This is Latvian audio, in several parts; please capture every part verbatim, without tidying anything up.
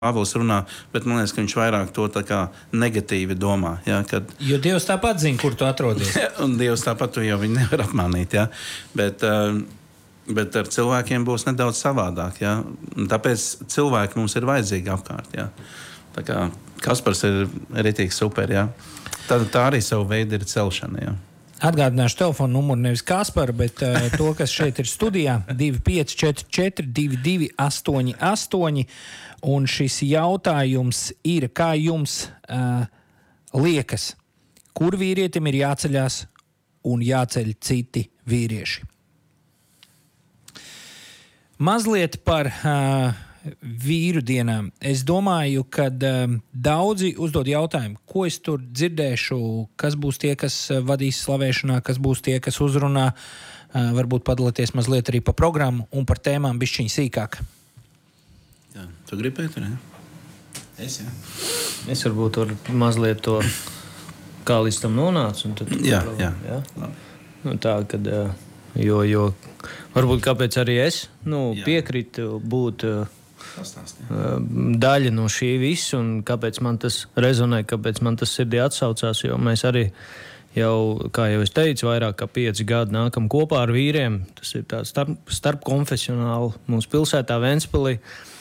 Pāvils runā, bet man liekas, ka viņš vairāk to tā kā negatīvi domā. Ja, kad... Jo Dievs tāpat zina, kur tu atrodies. Un Dievs tāpat tu jau viņu nevar apmānīt. Ja. Bet, bet ar cilvēkiem būs nedaudz savādāk. Ja. Tāpēc cilvēki mums ir vajadzīgi apkārt. Ja. Tā kā Kaspars ir ritīgi super. Ja. Tā, tā arī savu veidu ir celšana. Ja. Atgādināšu telefonu numuru nevis Kasparu, bet uh, to, kas šeit ir studijā, divi pieci četri četri divi divi astoņi astoņi. Un šis jautājums ir, kā jums uh, liekas, kur vīrietim ir jāceļās un jāceļ citi vīrieši? Mazliet par uh, vīru dienām. Es domāju, ka uh, daudzi uzdod jautājumu, ko es tur dzirdēšu, kas būs tie, kas vadīs slavēšanā, kas būs tie, kas uzrunā. Uh, varbūt padalīties mazliet arī pa programmu un par tēmām bišķiņ sīkāk. Jā, tu gribi, Pēter, ne? Es, jā. Es varbūt varu mazliet to, kā līdz tam nonācu. Un tad, jā, jā. jā? Nu, tā, kad, jo, jo varbūt kāpēc arī es nu, piekrītu būt Pastāst, daļa no šī visa un kāpēc man tas rezonē, kāpēc man tas sirdī atsaucās, jo mēs arī jau, kā jau es teicu, vairāk kā pieci gadi nākam kopā ar vīriem. Tas ir tāds starp, starp konfesionāli mūsu pilsētā Ventspilī.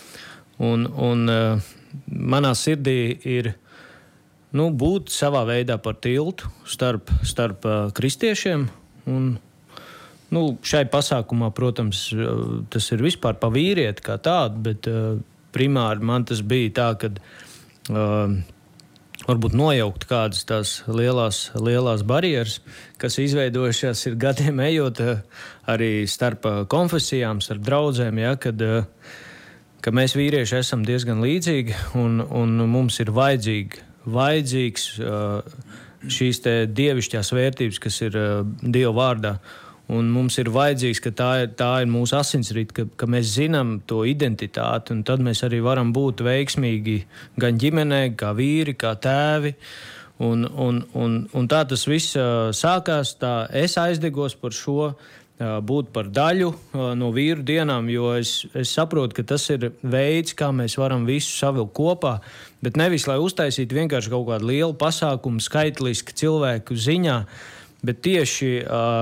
Un, un uh, manā sirdī ir nu, būt savā veidā par tiltu starp, starp uh, kristiešiem. Un, nu, šai pasākumā, protams, uh, tas ir vispār pa vīrieti kā tādu, bet uh, primāri man tas bija tā, ka uh, varbūt nojaukt kādas tās lielās, lielās barjeras, kas izveidojušās ir gadiem ejot uh, arī starp uh, konfesijām, starp draudzēm, ja, kad uh, ka mēs vīrieši esam diezgan līdzīgi un, un mums ir vajadzīgi, vajadzīgs uh, šīs te dievišķās vērtības, kas ir uh, Dieva vārdā. Un mums ir vajadzīgs, ka tā ir, tā ir mūsu asinsrite, ka, ka mēs zinām to identitāti, un tad mēs arī varam būt veiksmīgi gan ģimenē, kā vīri, kā tēvi. Un, un, un, un tā tas viss uh, sākās, tā es aizdegos par šo, būt par daļu no vīru dienām, jo es, es saprotu, ka tas ir veids, kā mēs varam visu savilkt kopā, bet nevis, lai uztaisītu vienkārši kaut kādu lielu pasākumu skaitliski cilvēku ziņā, bet tieši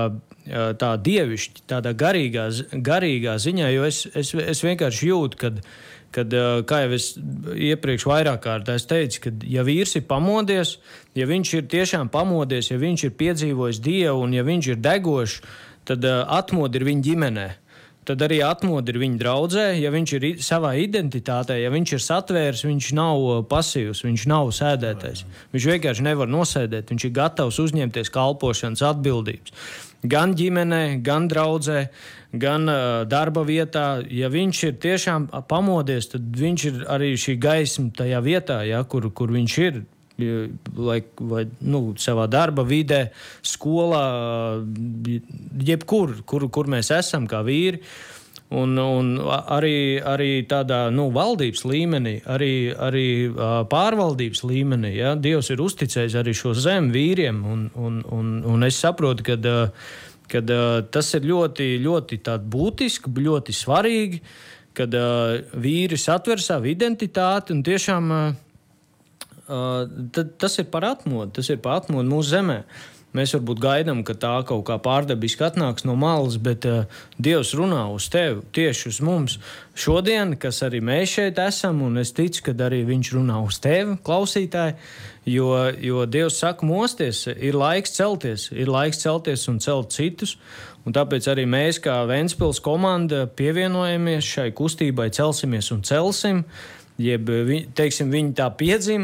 tā dievišķi, tādā garīgā, garīgā ziņā, jo es, es, es vienkārši jūtu, kad, kad, kā jau es iepriekš vairāk kārt es teicu, ka ja vīrs ir pamodies, ja viņš ir tiešām pamodies, ja viņš ir piedzīvojis Dievu un ja viņš ir degošs, tad uh, atmoda ir viņa ģimenē. Tad arī atmoda ir viņa draudzē. Ja viņš ir savā identitātē, ja viņš ir satvērs, viņš nav pasīvs, viņš nav sēdētais. Viņš vienkārši nevar nosēdēt. Viņš ir gatavs uzņemties kalpošanas atbildības. Gan ģimenē, gan draudzē, gan uh, darba vietā. Ja viņš ir tiešām pamodies, tad viņš ir arī šī gaisma tajā vietā, ja, kur, kur viņš ir. Vai, vai nu, savā darba vidē, skolā, jebkur, kur, kur mēs esam kā vīri. Un, un arī, arī tādā nu, valdības līmenī, arī, arī pārvaldības līmenī. Ja? Dievs ir uzticējis arī šo zemi vīriem. Un, un, un, un es saprotu, ka kad, tas ir ļoti, ļoti būtiski, ļoti svarīgi, kad vīri satver savu identitāti un tiešām. Uh, tad, tas ir par atmodu, tas ir par atmodu mūsu zemē. Mēs varbūt gaidām, ka tā kaut kā pārdabiski atnāks no malas, bet uh, Dievs runā uz tevi, tieši uz mums šodien, kas arī mēs šeit esam, un es ticu, ka arī viņš runā uz tevi, klausītāji, jo, jo Dievs saka mosties, ir laiks celties, ir laiks celties un celt citus, un tāpēc arī mēs kā Ventspils komanda pievienojamies šai kustībai celsimies un celsim, jeb, teiksim, viņi tā piedzim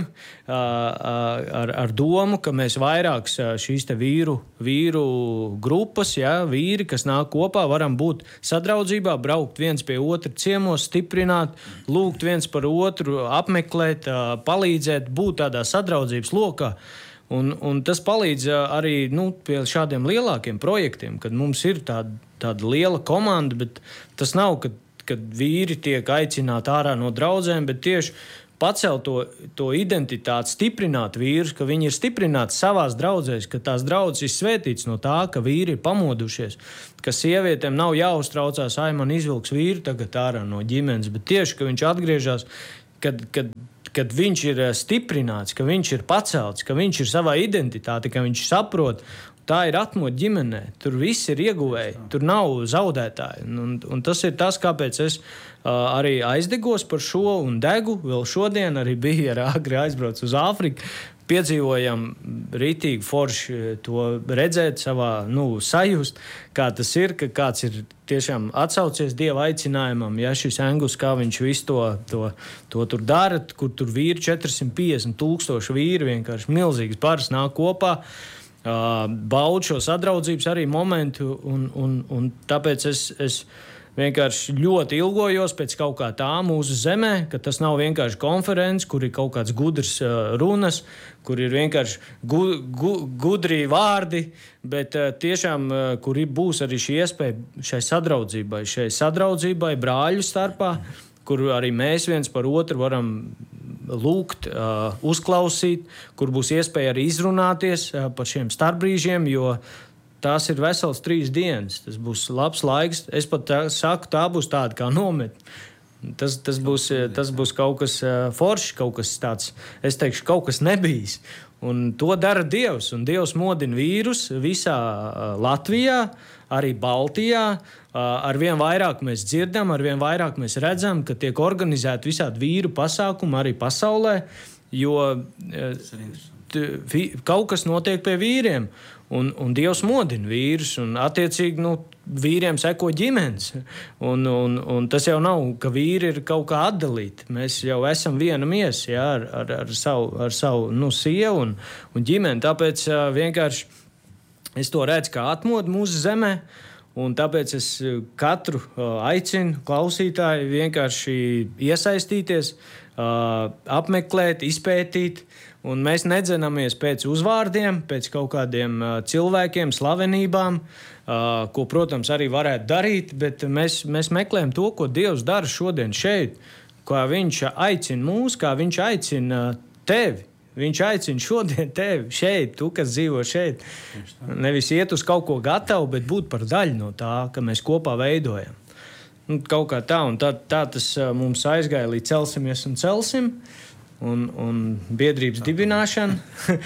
ar, ar domu, ka mēs vairākas šīs te vīru, vīru grupas, ja, vīri, kas nāk kopā, varam būt sadraudzībā, braukt viens pie otra ciemos, stiprināt, lūgt viens par otru, apmeklēt, palīdzēt, būt tādā sadraudzības lokā. Un, un tas palīdz arī nu, pie šādiem lielākiem projektiem, kad mums ir tāda, tāda liela komanda, bet tas nav, kad kad vīri tiek aicināti ārā no draudzēm, bet tieši pacelt to, to identitāti, stiprināt vīrus, ka viņi ir stiprināti savās draudzēs, ka tās draudzes ir svētītas no tā, ka vīri ir pamodušies, ka sievietēm nav jāuztraucās, ai man izvilks vīru tagad ārā no ģimenes, bet tieši, ka viņš atgriežas, kad, kad, kad viņš ir stiprināts, ka viņš ir pacelts, ka viņš ir savā identitāte, ka viņš saprot. Tā ir atmoda ģimenē. Tur viss ir ieguvēji, tur nav zaudētāji. Un, un tas ir tas, kāpēc es uh, arī aizdegos par šo un degu. Vēl šodien arī bija ar agri aizbraucu uz Āfriku. Piedzīvojam rītīgi forši to redzēt savā, nu, sajust, kā tas ir, ka kāds ir tiešām atsaucies Dieva aicinājumam, ja šis Angus, kā viņš visu to, to, to tur dara, kur tur vīri četri simt piecdesmit tūkstoši vīri, vienkārši milzīgs bars nāk kopā, uh, baud šo sadraudzības arī momentu, un, un, un tāpēc es, es vienkārši ļoti ilgojos pēc kaut kā tā mūsu zemē, ka tas nav vienkārši konferences, kur ir kaut kāds gudrs uh, runas, kur ir vienkārši gu, gu, gudri vārdi, bet uh, tiešām, uh, kur būs arī šī iespēja šai sadraudzībai, šai sadraudzībai brāļu starpā, kur arī mēs viens par otru varam lūgt, uh, uzklausīt, kur būs iespēja arī izrunāties uh, par šiem starpbrīžiem, jo tās ir vesels trīs dienas. Tas būs labs laiks. Es pat tā, saku, tā būs tāda kā nometne. Tas, tas, būs, tas būs kaut kas uh, foršs, kaut kas tāds, es teikšu, kaut kas nebijis. Un to dara Dievs. Un Dievs modina vīrus visā uh, Latvijā, arī Baltijā. Uh, arvien vairāk mēs dzirdam, arvien vairāk mēs redzam, ka tiek organizēti visādi vīru pasākumi arī pasaulē, jo uh, t, kaut kas notiek pie vīriem. Un, un Dievs modina vīrus, un attiecīgi nu, vīriem seko ģimenes. Un, un, un tas jau nav, ka vīri ir kaut kā atdalīti. Mēs jau esam viena miesa, jā, ar, ar, ar savu, ar savu nu, sievu un, un ģimeni. Tāpēc uh, vienkārši es to redzu kā atmodu mūsu zemē, un tāpēc es katru uh, aicinu klausītāju vienkārši iesaistīties, uh, apmeklēt, izpētīt. Un mēs nedzenamies pēc uzvārdiem, pēc kaut kādiem uh, cilvēkiem, slavenībām, uh, ko, protams, arī varētu darīt, bet mēs, mēs meklējam to, ko Dievs dara šodien šeit, kā viņš aicina mūs, kā viņš aicina tevi. Viņš aicina šodien tevi šeit, tu, kas dzīvo šeit. Nevis iet uz kaut ko gatavu, bet būt par daļu no tā, ka mēs kopā veidojam. Un kaut kā tā, un tā, tā tas uh, mums aizgāja līdz celsimies un celsim. Un, un biedrības dibināšana,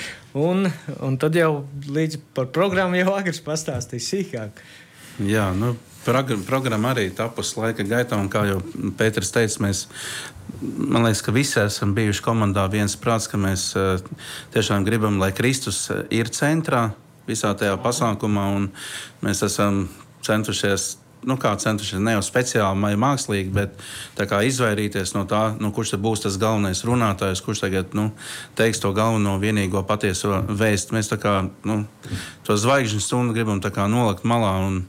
un, un tad jau līdz par programmu jau Agris pastāstīs sīkāk. Jā, nu, programma arī tapus laika gaitā, un kā jau Pēters teica, mēs, man liekas, ka visi esam bijuši komandā viens prāts, ka mēs uh, tiešām gribam, lai Kristus ir centrā visā tajā pasākumā, un mēs esam centušies, nu kā centušies, ne jau speciāli vai mākslīgi, bet tā kā izvairīties no tā, nu, kurš tad būs tas galvenais runātājs, kurš tagad, nu, teiks to galveno vienīgo patieso vēstu. Mēs tā kā, nu, to zvaigžņu stundu gribam tā kā nolikt malā, un,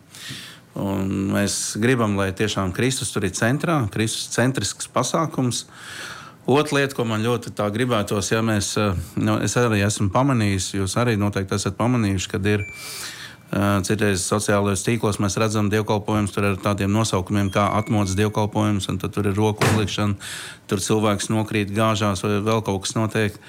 un mēs gribam, lai tiešām Kristus tur ir centrā, Kristus centrisks pasākums. Otra lieta, ko man ļoti tā gribētos, ja mēs, nu, es arī esmu pamanījis, jūs arī noteikti esat pamanījuši, kad ir citreiz sociālajos tīklos mēs redzam dievkalpojumus tur ar tādiem nosaukumiem kā atmodas dievkalpojums, un tad tur ir roku uzlikšana, tur cilvēks nokrīt gāžās vai vēl kaut kas notiek.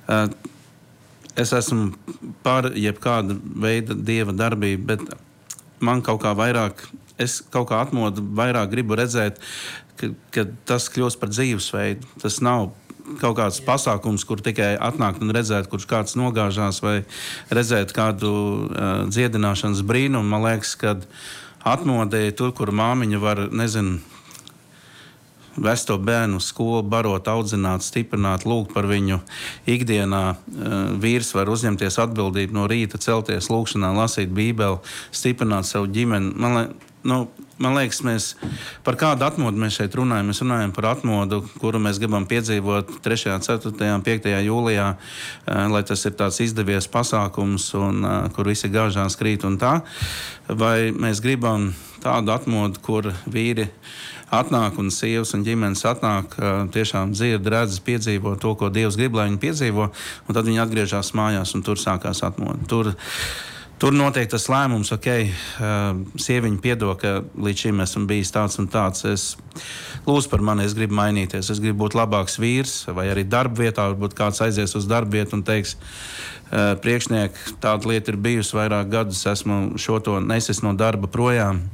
Es esmu par jebkāda veida dieva darbību, bet man kaut kā vairāk, es kaut kā atmodu vairāk gribu redzēt, ka, ka tas kļūst par dzīvesveidu. Tas nav kaut kāds pasākums, kur tikai atnākt un redzēt, kurš kāds nogāžās, vai redzēt kādu uh, dziedināšanas brīnumu. Man liekas, ka atmodē tur, kur māmiņa var, nezinu, vest to bērnu uz skolu, barot, audzināt, stiprināt, lūgt par viņu ikdienā. Uh, vīrs var uzņemties atbildību no rīta, celties lūgšanā, lasīt bībeli, stiprināt savu ģimeni. Man liekas, nu, Man liekas, mēs par kādu atmodu mēs šeit runājam. Mēs runājam par atmodu, kuru mēs gribam piedzīvot trešajā, ceturtajā, piektajā jūlijā, lai tas ir tāds izdevies pasākums, un, kur visi gāžās krīt un tā. Vai mēs gribam tādu atmodu, kur vīri atnāk un sievas un ģimenes atnāk, tiešām dzird, redz, piedzīvo to, ko Dievs grib, lai viņi piedzīvo, un tad viņi atgriežas mājās, un tur sākās atmoda. Tur Tur notiek tas lēmums, ok, uh, sieviņa piedod, ka līdz šim esmu bijis tāds un tāds. Es lūdzu par mani, es gribu mainīties, es gribu būt labāks vīrs, vai arī darba vietā, varbūt kāds aizies uz darba vietu un teiks, uh, priekšnieki, tāda lieta ir bijusi vairāk gadus, esmu šo to nesis no darba projām.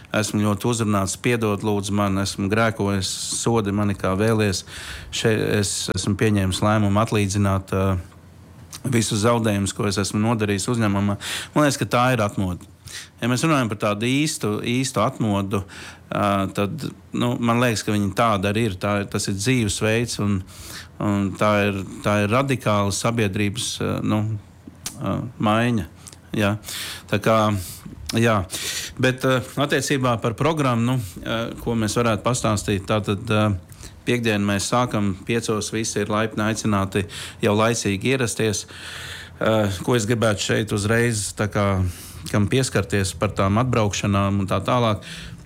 esmu ļoti uzrunāts, piedod lūdzu man, esmu grēkojis, sodi mani kā vēlies. Šeit es esmu pieņēmis lēmumu atlīdzināt uh, visus zaudējumus, ko es esmu nodarījis uzņēmumā. Man liekas, ka tā ir atmoda. Ja mēs runājam par tādu īstu, īstu atmodu, uh, tad nu, man liekas, ka viņa tāda arī ir. Tā, tas ir dzīvesveids un, un tā, ir, tā ir radikāla sabiedrības uh, nu, uh, maiņa. Ja. Tā kā Jā, bet uh, attiecībā par programmu, nu, uh, ko mēs varētu pastāstīt, tātad uh, piekdien mēs sākam, piecos visi ir laipni aicināti jau laicīgi ierasties. Uh, ko es gribētu šeit uzreiz tā kā, kam pieskarties par tām atbraukšanām un tā tālāk.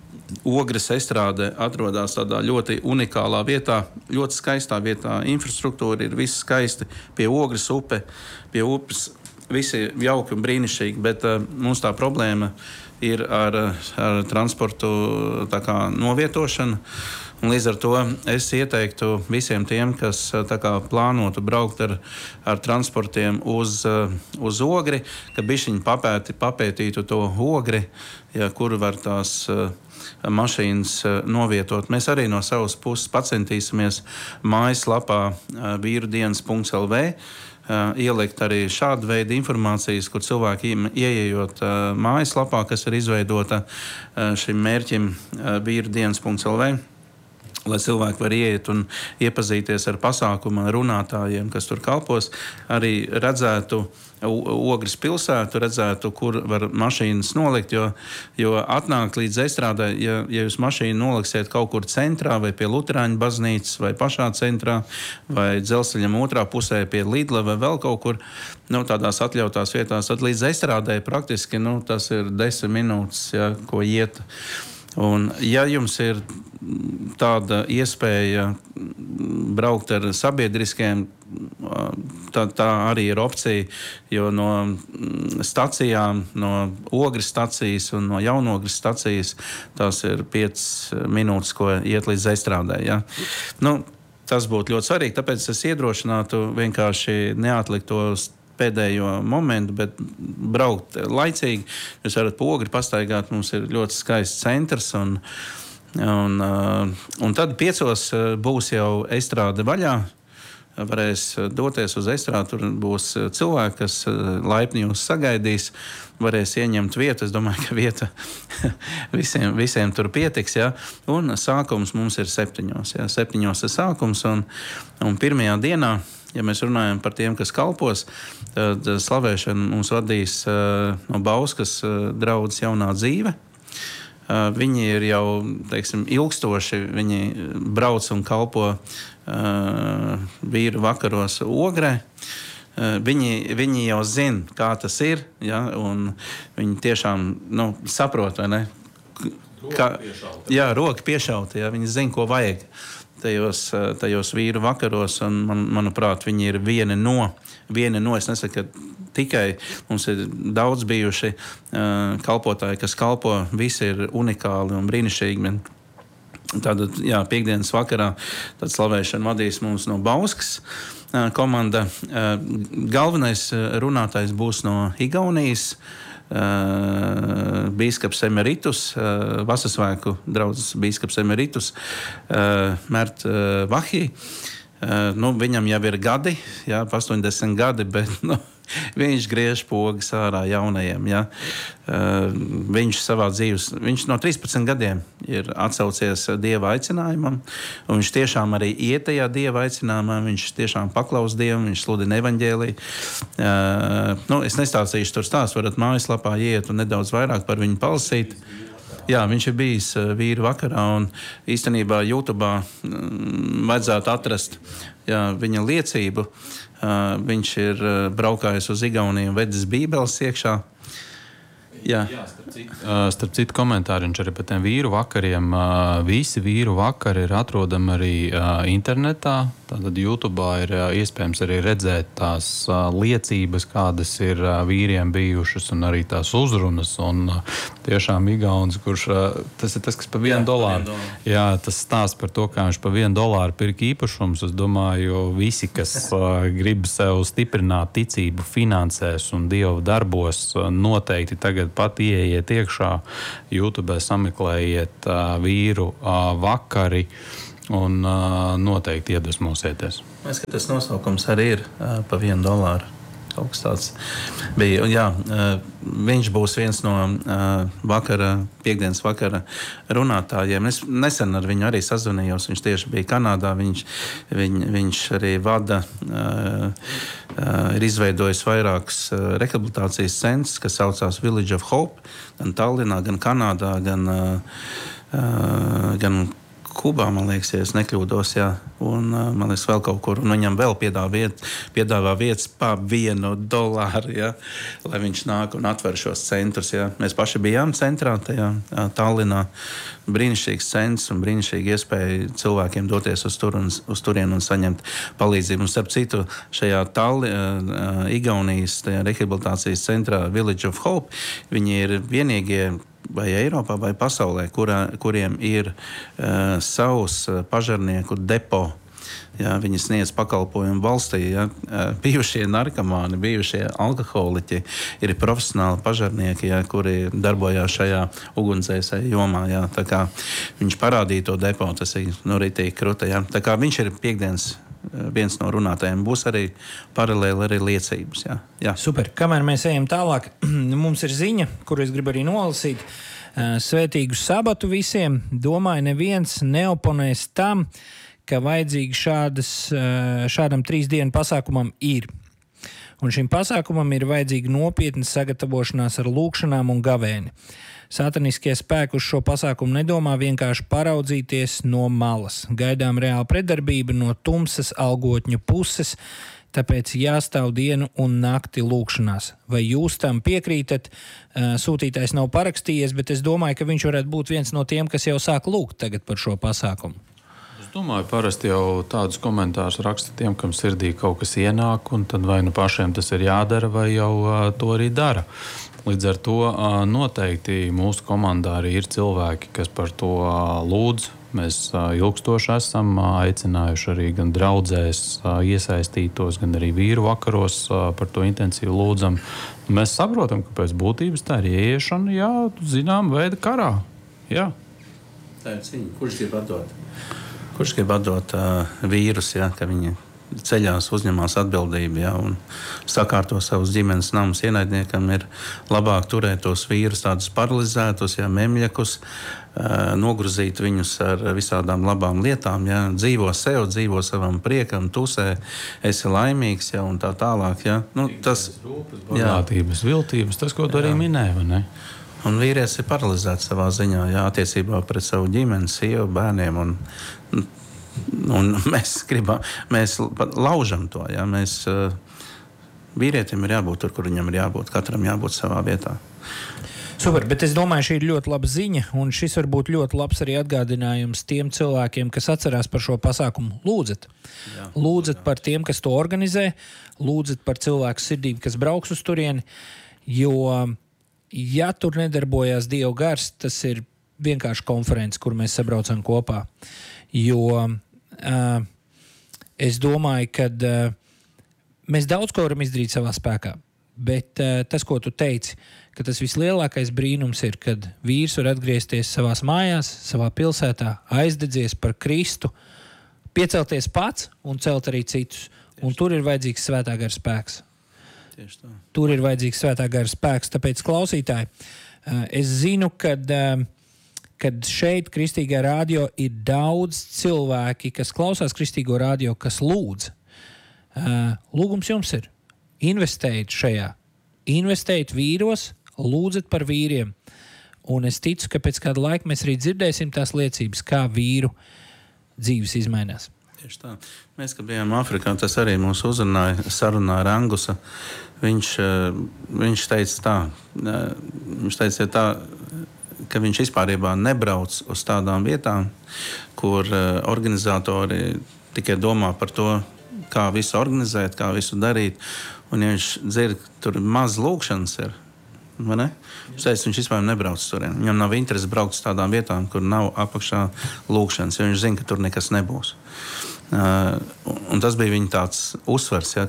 Ogres estrāde atrodas tādā ļoti unikālā vietā, ļoti skaistā vietā. Infrastruktūra ir viss skaisti pie Ogres upe, pie upes. Visi jauki un brīnišķīgi, bet uh, mums tā problēma ir ar, ar transportu tā kā, novietošanu. Un līdz ar to es ieteiktu visiem tiem, kas tā kā, plānotu braukt ar, ar transportiem uz, uh, uz Ogri, ka bišķiņi papēti, papētītu to Ogri, ja, kur var tās uh, mašīnas uh, novietot. Mēs arī no savas puses pacentīsimies mājaslapā uh, vīrudienas punkts el vē. Uh, ielikt arī šādu veidu informācijas, kur cilvēki ieejot uh, mājaslapā, kas ir izveidota uh, šim mērķim uh, vīrudienas punkts el vē, lai cilvēki var ieiet un iepazīties ar pasākumu runātājiem, kas tur kalpos, arī redzētu Ogres pilsētu, redzētu, kur var mašīnas nolikt, jo, jo atnākt līdz estrādē, ja, ja jūs mašīnu noliksiet kaut kur centrā vai pie Luterāņu baznīcas vai pašā centrā vai dzelzceļam otrā pusē pie Lidla vai vēl kaut kur, nu, tādās atļautās vietās, tad līdz estrādē praktiski, nu, tas ir desmit minūtes, ja, ko iet. Un, ja jums ir tāda iespēja braukt ar sabiedriskiem, tā, tā arī ir opcija, jo no stacijām, no Ogres stacijas un no Jaunogres stacijas, tās ir piecas minūtes, ko iet līdz estrādē. Ja? Nu, tas būtu ļoti svarīgi, tāpēc es iedrošinātu vienkārši neatlikt tos pēdējo momentu, bet braukt laicīgi. Jūs varat pa Ogri pastaigāt, mums ir ļoti skaists centrs, un, un, un tad piecos būs jau estrāde vaļā. Varēs doties uz estrādi, tur būs cilvēki, kas laipni jūs sagaidīs, varēs ieņemt vietu. Es domāju, ka vieta visiem, visiem tur pietiks. Ja? Un sākums mums ir septiņos. Ja? Septiņos ir sākums, un, un pirmajā dienā, ja mēs runājam par tiem, kas kalpos, tad slavēšanu mums vadīs uh, no Bauskas uh, draudzes jaunā dzīve. Uh, viņi ir jau, teiksim, ilgstoši, viņi brauc un kalpo uh, vīru vakaros Ogrē. Uh, viņi, viņi jau zina, kā tas ir, ja, un viņi tiešām, nu, saprot, vai ne? Kā, jā, roka piešauta, ja, viņi zina, ko vajag tajos, tajos vīru vakaros, un, man, manuprāt, viņi ir viena no, viena no, es nesaku, ka tikai mums ir daudz bijuši uh, kalpotāji, kas kalpo, visi ir unikāli un brīnišķīgi. Tātad, jā, piekdienas vakarā tad slavēšana vadīs mums no Bauskas uh, komanda. Uh, galvenais runātājs būs no Igaunijas, Uh, bīskaps emeritus, uh, Vasasvēku draudzes bīskaps emeritus, uh, Mert uh, Vahī. Uh, nu, viņam jau ir gadi, jā, astoņdesmit gadi, bet nu, viņš griež pogas ārā jaunajiem. Jā. Uh, viņš savā dzīves, viņš no trīspadsmit gadiem ir atsaucies Dieva aicinājumam, un viņš tiešām arī iet tajā Dieva aicinājumā, viņš tiešām paklaus Dievam, viņš sludina evaņģēliju. Uh, nu, es nestāstīšu tur stāstu, varat mājaslapā iet un nedaudz vairāk par viņu palasīt. Jā, viņš ir bijis uh, vīru vakarā, un īstenībā YouTube'ā um, vajadzētu atrast jā, viņa liecību. Uh, viņš ir uh, braukājis uz Igauniju un vedis bībeles iekšā. Jā, Jā starp, citu, uh, starp citu komentāru viņš arī par tiem vīru vakariem. Uh, visi vīru vakari ir atrodami arī uh, internetā. Tātad YouTube'ā ir uh, iespējams arī redzēt tās uh, liecības, kādas ir uh, vīriem bijušas, un arī tās uzrunas. Un uh, tiešām Igauns, kurš uh, tas ir tas, kas par vienu dolāru. Jā, tas stāsts par to, kā viņš par vienu dolāru pirka īpašums. Es domāju, visi, kas uh, grib sev stiprināt ticību finansēs un Dievu darbos, uh, noteikti tagad tagad pat ieiet iekšā, YouTube sameklējiet uh, vīru uh, vakari un uh, noteikti iedvesmosieties. Es, ka tas nosaukums arī ir uh, pa vienu dolāru. Kaut kas tāds bija. Un, jā, uh, viņš būs viens no uh, vakara, piekdienas vakara runātājiem. Es nesen ar viņu arī sazvanījos. Viņš tieši bija Kanādā. Viņš, viņ, viņš arī vada, uh, uh, ir izveidojis vairākus uh, rehabilitācijas centrus, kas saucās Village of Hope, gan Tallinā, gan Kanādā, gan, uh, uh, gan Kubā, man liekas, ja es nekļūdos, jā. Un, man liekas, vēl kaut kur. Un viņam vēl piedāvā, viet, piedāvā vietas pa vienu dolāru, jā, lai viņš nāk un atver šos centrus, jā. Mēs paši bijām centrā, tajā Tallinā. Brīnišķīgs centrs un brīnišķīgi iespēja cilvēkiem doties uz, tur un, uz turienu un saņemt palīdzību. Un starp citu, šajā Talli, uh, Igaunijas tajā rehabilitācijas centrā Village of Hope, viņi ir vienīgie vai Eiropā, vai pasaulē, kurā, kuriem ir uh, savs uh, pažarnieku depo. Jā, viņi sniedz pakalpojumu valstī. Jā. Uh, bijušie narkomāni, bijušie alkoholiķi ir profesionāli pažarnieki, jā, kuri darbojās šajā ugunsdzēsēju jomā. Jā. Tā kā viņš parādīja to depo, tas ir nu, ritīgi kruta. Jā. Tā kā viņš ir piekdienas viens no runātājiem. Būs arī paralēli arī liecības. Jā. Jā. Super. Kamēr mēs ejam tālāk, mums ir ziņa, kuru es gribu arī nolasīt. Svētīgu sabatu visiem. Domāju, neviens neoponēs tam, ka vajadzīgi šādas, šādam trīs dienu pasākumam ir. Un šim pasākumam ir vajadzīga nopietna sagatavošanās ar lūkšanām un gavēni. Sataniskie spēki uz šo pasākumu nedomā vienkārši paraudzīties no malas. Gaidām reāla pretdarbība no tumsas algotņu puses, tāpēc jāstāv dienu un nakti lūkšanās. Vai jūs tam piekrītat? Sūtītājs nav parakstījies, bet es domāju, ka viņš varētu būt viens no tiem, kas jau sāk lūgt tagad par šo pasākumu. Es domāju, parasti jau tādus komentārus raksta tiem, kam sirdī kaut kas ienāk, un tad vai nu pašiem tas ir jādara, vai jau uh, to arī dara. Līdz ar to uh, noteikti mūsu komandā arī ir cilvēki, kas par to uh, lūdz. Mēs uh, ilgstoši esam uh, aicinājuši arī gan draudzēs uh, iesaistītos, gan arī vīru vakaros uh, par to intensīvi lūdzam. Mēs saprotam, ka pēc būtības tā ir ieiešana, jā, zinām, veida karā. Jā. Tā ir cīņa. Kurš grib atdot? Kurš grib atdot uh, vīrus, jā, ka viņi ceļās, uzņemās atbildību, jā, un sakārto savus ģimenes namus. Ienaidniekam ir labāk turēt tos vīrus tādus paralizētus, jā, memļakus, uh, nogruzīt viņus ar visādām labām lietām, jā, dzīvo sev, dzīvo savam priekam, tusē, esi laimīgs, jā, un tā tālāk, jā. Nu, tas, bagātības, viltības, tas, ko tu arī minēji, vai ne? Un vīrietis ir paralizēts savā ziņā, jā, attiecībā pret savu ģimeni, sievu, bērniem. Un, un mēs gribam, mēs laužam to. Jā, mēs, vīrietim ir jābūt tur, kur viņam ir jābūt. Katram jābūt savā vietā. Super, bet es domāju, šī ir ļoti laba ziņa, un šis var būt ļoti labs arī atgādinājums tiem cilvēkiem, kas atcerās par šo pasākumu. Lūdzat. Jā, lūdzat jā. Par tiem, kas to organizē, lūdzat par cilvēku sirdīm, kas brauks uz turieni, jo ja tur nedarbojās Dieva gars, tas ir vienkārši konferences, kur mēs sabraucam kopā. Jo uh, es domāju, ka uh, mēs daudz ko varam izdarīt savā spēkā, bet uh, tas, ko tu teici, ka tas vislielākais brīnums ir, kad vīrs var atgriezties savās mājās, savā pilsētā, aizdedzies par Kristu, piecelties pats un celt arī citus. Un tur ir vajadzīgs svētā gara spēks. Tur ir vajadzīgs svētā gara spēks, tāpēc klausītāji, es zinu, kad, kad šeit Kristīgā radio ir daudz cilvēki, kas klausās Kristīgo radio, kas lūdz. Lūgums jums ir. Investējiet šajā. Investējiet vīros, lūdzat par vīriem. Un es ticu, ka pēc kāda laika mēs arī dzirdēsim tās liecības, kā vīru dzīves izmainās. Tieši tā. Mēs, kad bijām Afrikā, tas arī mūs uzrunāja sarunā ar Angusa. Viņš, viņš teica tā, viņš teica tā, ka viņš vispārībā nebrauc uz tādām vietām, kur organizatori tikai domā par to, kā visu organizēt, kā visu darīt. Un ja viņš dzird, tur maz lūkšanas ir, vai ne? Viņš teica, viņš vispār nebrauc turien. Viņam nav interesi braukt uz tādām vietām, kur nav apakšā lūkšanas, jo viņš zina, ka tur nekas nebūs. Uh, un tas bija viņa tāds uzsvers, ja, ka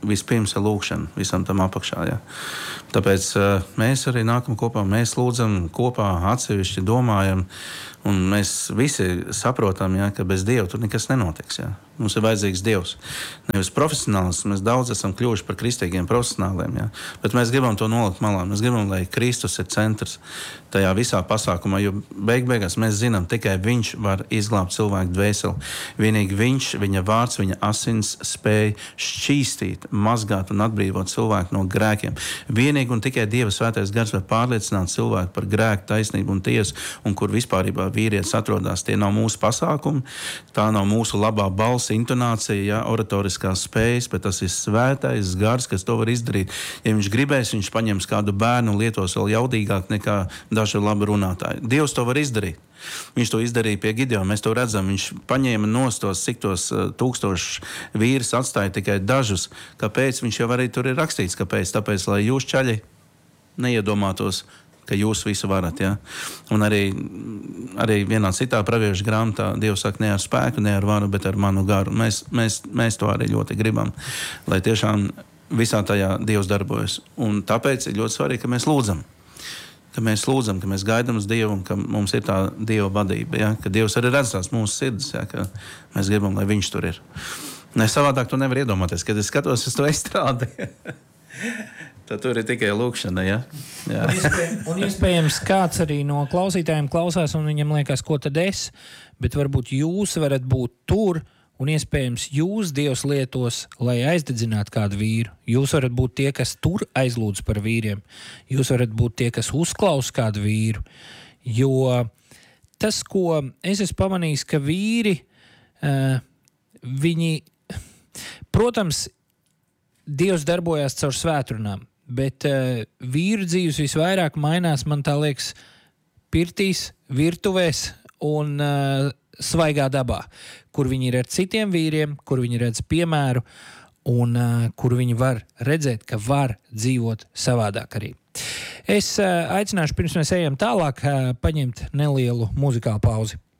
vispirms ir lūkšana visam tam apakšā. Ja. Tāpēc uh, mēs arī nākam kopā, mēs lūdzam kopā, atsevišķi domājam, un mēs visi saprotam, ja, ka bez Dieva tur nekas nenotiks. Ja. Mums ir vajadzīgs Dievs. Nevis profesionāls, mēs daudz esam kļuvuši par kristīgiem profesionāliem, ja, bet mēs gribam to nolikt malā. Mēs gribam, lai Kristus ir centrs tajā visā pasākumā, jo beig beigās mēs zinām, tikai Viņš var izglābt cilvēku dvēseli. Vienīgi Viņš, Viņa vārds, Viņa asins spēj šķīstīt, mazgāt un atbrīvot cilvēku no grēkiem. Vienīgi un tikai Dieva svētais gars var pārliecināt cilvēku par grēku, taisnību un tiesu, un kur vispārībā vīrietis atrodas. Tie nav mūsu pasākumi, tā nav mūsu labā balss, intonācija, ja, oratoriskās spējas, bet tas ir svētais gars, kas to var izdarīt. Ja viņš gribēs, viņš paņems kādu bērnu un lietos vēl jaudīgāk nekā daži labi runātāji. Dievs to var izdarīt. Viņš to izdarīja pie Gideona, mēs to redzam. Viņš paņēma nostos, cik tos uh, tūkstošus vīrus atstāja tikai dažus. Kāpēc? Viņš jau arī tur ir rakstīts, kāpēc? Tāpēc, lai jūs čaļi neiedomātos, ka jūs visu varat. Ja? Un arī, arī vienā citā praviešu grāmatā Dievs saka, ne ar spēku, ne ar varu, bet ar manu garu. Mēs, mēs, mēs to arī ļoti gribam, lai tiešām visā tajā Dievs darbojas. Un tāpēc ir ļoti svarīgi, ka mēs lūdzam. Ka mēs lūdzam, ka mēs gaidām uz Dievu un ka mums ir tā Dieva vadība. Ja? Ka Dievs arī redz tās mūsu sirdis, ja? Ka mēs gribam, lai Viņš tur ir. Ne, savādāk to nevar iedomāties, kad es skatos uz to estrādi. Tad tur ir tikai lūkšana, ja? Jā. Un, iespējams, un iespējams kāds arī no klausītājiem klausās un viņam liekas, ko tad es, bet varbūt jūs varat būt tur un iespējams jūs Dievs lietos, lai aizdedzinātu kādu vīru. Jūs varat būt tie, kas tur aizlūdz par vīriem. Jūs varat būt tie, kas uzklausa kādu vīru. Jo tas, ko es esmu pamanījis, ka vīri, uh, viņi, protams, Dievs darbojās caur svētrunām, bet uh, vīru dzīves visvairāk mainās, man tā liekas, pirtīs, virtuvēs un uh, svaigā dabā, kur viņi ir ar citiem vīriem, kur viņi redz piemēru un uh, kur viņi var redzēt, ka var dzīvot savādāk arī. Es uh, aicināšu, pirms mēs ejam tālāk, uh, paņemt nelielu muzikālu pauzi.